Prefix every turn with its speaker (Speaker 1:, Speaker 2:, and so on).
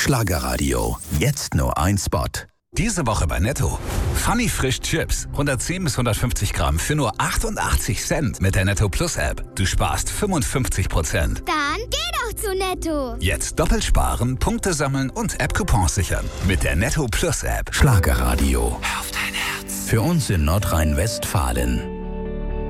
Speaker 1: Schlagerradio. Jetzt nur ein Spot.
Speaker 2: Diese Woche bei Netto. Funny Frisch Chips. 110 bis 150 Gramm für nur 88 Cent mit der Netto Plus App. Du sparst 55%.
Speaker 3: Dann geh doch zu Netto.
Speaker 2: Jetzt doppelt sparen, Punkte sammeln und App-Coupons sichern. Mit der Netto Plus App.
Speaker 1: Schlagerradio.
Speaker 2: Hör auf dein Herz.
Speaker 1: Für uns in Nordrhein-Westfalen.